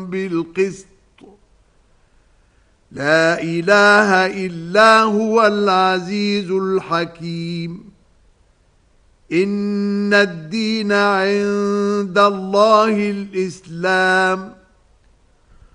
بالقسط لا إله إلا هو العزيز الحكيم إن الدين عند الله الإسلام